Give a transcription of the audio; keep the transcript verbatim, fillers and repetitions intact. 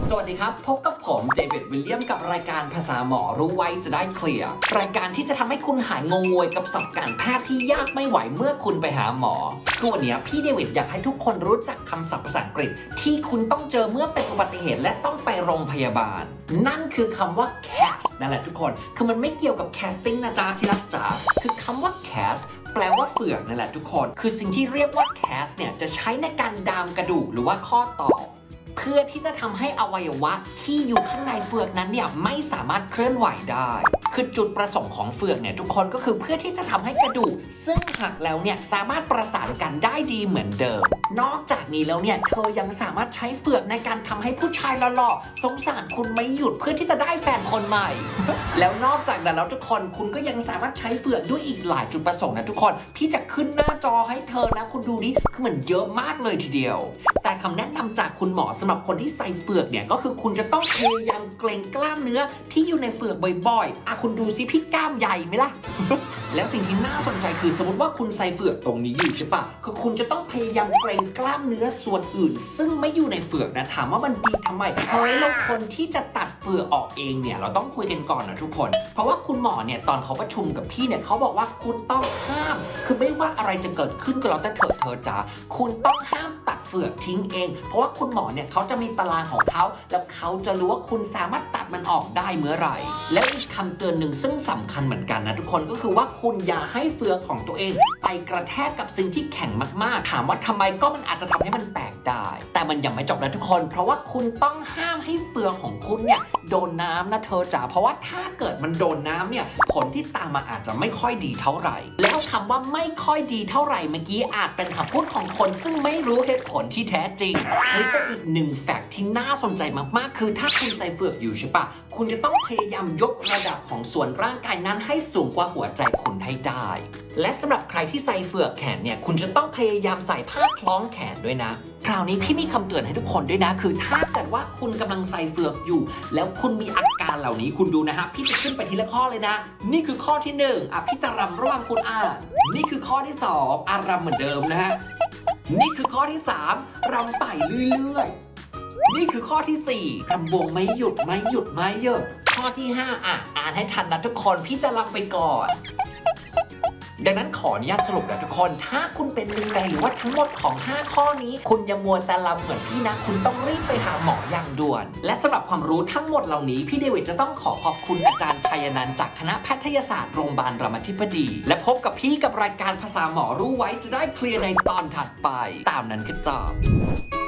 สวัสดีครับพบกับผมเดวิดวิลเลียมกับรายการภาษาหมอรู้ไว้จะได้เคลียร์รายการที่จะทำให้คุณหายงงงวยกับศัพท์การแพทย์ที่ยากไม่ไหวเมื่อคุณไปหาหมอคือวันนี้พี่เดวิดอยากให้ทุกคนรู้จักคำศัพท์ภาษาอังกฤษที่คุณต้องเจอเมื่อเป็นอุบัติเหตุและต้องไปโรงพยาบาลนั่นคือคำว่า cast นั่นแหละทุกคนคือมันไม่เกี่ยวกับ casting นะจ๊ะที่รักจ๋าคือคำว่า castแปลว่าเฟือกนั่นแหละทุกคนคือสิ่งที่เรียกว่า cast เนี่ยจะใช้ในการดามกระดูกหรือว่าข้อต่อเพื่อที่จะทำให้อวัยวะที่อยู่ข้างในเฟือกนั้นเนี่ยไม่สามารถเคลื่อนไหวได้คือจุดประสงค์ของเฟือกเนี่ยทุกคนก็คือเพื่อที่จะทำให้กระดูกซึ่งหักแล้วเนี่ยสามารถประสานกันได้ดีเหมือนเดิมนอกจากนี้แล้วเนี่ยเธอยังสามารถใช้เฟือกในการทำให้ผู้ชายหล่อๆสงสารคุณไม่หยุดเพื่อที่จะได้แฟนคนใหม่ แล้วนอกจากนั้นแล้วทุกคนคุณก็ยังสามารถใช้เฟือกด้วยอีกหลายจุดประสงค์นะทุกคนพี่จะขึ้นหน้าจอให้เธอนะคุณดูดิคือมันเยอะมากเลยทีเดียวแต่คำแนะนำจากคุณหมอสำหรับคนที่ใส่เฟือกเนี่ยก็คือคุณจะต้องพยายามเกร็งกล้ามเนื้อที่อยู่ในเฟือกบ่อยๆอ่ะคุณดูซิพี่กล้ามใหญ่ไหมล่ะ แล้วสิ่งที่น่าสนใจคือสมมติว่าคุณใส่เฟือกตรงนี้อยู่ใช่ปะคือคุณจะต้องพยายามเกร็งกล้ามเนื้อส่วนอื่นซึ่งไม่อยู่ในเฟือกนะถามว่ามันดีทำไมเฮ้ยเราคนที่จะตัดเฟือกออกเองเนี่ยเราต้องคุยกันก่อนนะทุกคนเพราะว่าคุณหมอเนี่ยตอนเขาประชุมกับพี่เนี่ยเขาบอกว่าคุณต้องห้ามคือไม่ว่าอะไรจะเกิดขึ้นก็แล้วแต่เธอเธอจ๋าคุณต้องห้ามตัดเฟือกทิ้งเองเพราะว่าคุณหมอเนี่ยเขาจะมีตารางของเขาแล้วเขาจะรู้ว่าคุณสามารถตัดมันออกได้เมื่อไหร่แล้วอีกคำเตือนหนึ่งซึ่งสำคัญเหมือนกันนะทุกคนก็คือว่าคุณอย่าให้เฟือกของตัวเองไปกระแทกกับสิ่งที่แข็งมากๆถามว่าทำไมก็มันอาจจะทำให้มันแตกได้แต่มันยังไม่จบนะทุกคนเพราะว่าคุณต้องห้ามให้เฟือกของคุณเนี่ยโดนน้ำนะเธอจ๋าเพราะว่าถ้าเกิดมันโดนน้ำเนี่ยผลที่ตามมาอาจจะไม่ค่อยดีเท่าไหร่แล้วคำว่าไม่ค่อยดีเท่าไหร่เมื่อกี้อาจเป็นคำพูดของคนซึ่งไม่รู้เหตุผลที่แท้จริงเฮ้ยแต่อีกหนึ่งแฟกต์ที่น่าสนใจมากๆคือถ้าคุณใส่เฟือกอยู่ใช่ปะคุณจะต้องพยายามยกระดับของส่วนร่างกายนั้นให้สูงกว่าหัวใจคุณให้ได้และสำหรับใครที่ใส่เฟือกแขนเนี่ยคุณจะต้องพยายามใส่ผ้าคล้องแขนด้วยนะคราวนี้พี่มีคำเตือนให้ทุกคนด้วยนะคือถ้าเกิดว่าคุณกำลังใส่เฟือกอยู่แล้วคุณมีอาการเหล่านี้คุณดูนะฮะพี่จะขึ้นไปทีละข้อเลยนะนี่คือข้อที่หนึ่งอ่ะพี่จะรำระหว่างคุณอ่านนี่คือข้อที่สองอ่ะรำเหมือนเดิมนะฮะนี่คือข้อที่สามรำไปเรื่อยๆนี่คือข้อที่สี่รำวงไม่หยุดไม่หยุดไม่หยุดข้อที่ห้าอ่ะอ่านให้ทันนะทุกคนพี่จะรำไปก่อนดังนั้นขออนุญาตสรุปนะทุกคนถ้าคุณเป็นหนึ่งในหรือว่าทั้งหมดของห้าข้อนี้คุณอย่ามัวแต่ลำเหมือนพี่นะคุณต้องรีบไปหาหมออย่างด่วนและสำหรับความรู้ทั้งหมดเหล่านี้พี่เดวิดจะต้องขอขอบคุณอาจารย์ชัยนันท์จากคณะแพทยศาสตร์โรงพยาบาลรามาธิบดีและพบกับพี่กับรายการภาษาหมอรู้ไว้จะได้เคลียร์ในตอนถัดไปตามนั้นก็จบ